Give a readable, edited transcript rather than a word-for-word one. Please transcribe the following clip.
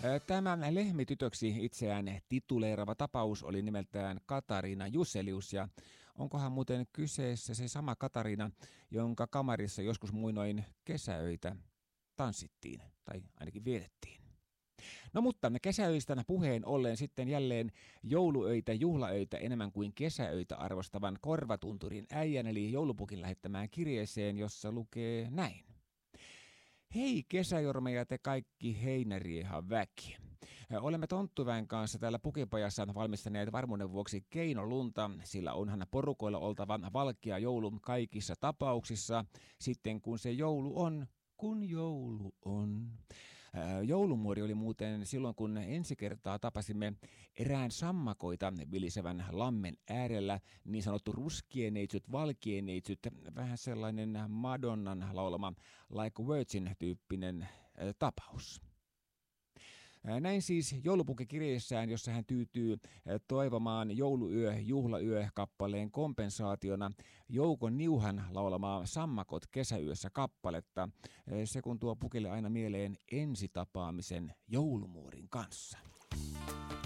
Tämä lehmitytöksi itseään tituleerava tapaus oli nimeltään Katariina Jusselius, ja onkohan muuten kyseessä se sama Katariina, jonka kamarissa joskus muinoin kesäöitä tanssittiin, tai ainakin vietettiin. No mutta kesäöistä puheen ollen sitten jälleen jouluöitä, juhlaöitä enemmän kuin kesäöitä arvostavan korvatunturin äijän eli joulupukin lähettämään kirjeeseen, jossa lukee näin. Hei kesäjormeja te kaikki heinäriehan väki. Olemme Tonttuväen kanssa täällä Pukipajassa valmistaneet varmuuden vuoksi keinolunta, sillä onhan porukoilla oltava valkea joulu kaikissa tapauksissa, sitten kun se joulu on, kun joulu on. Joulumuori oli muuten silloin, kun ensi kertaa tapasimme erään sammakoita vilisevän lammen äärellä, niin sanottu ruskieneitsyt, valkieneitsyt, vähän sellainen Madonnan laulama Like a Virgin-tyyppinen tapaus. Näin siis joulupukki kirjeessään, jossa hän tyytyy toivomaan jouluyö, juhlayö kappaleen kompensaationa Jouko Niuhan laulamaa Sammakot kesäyössä kappaletta. Se kun tuo pukille aina mieleen ensitapaamisen joulumuorin kanssa.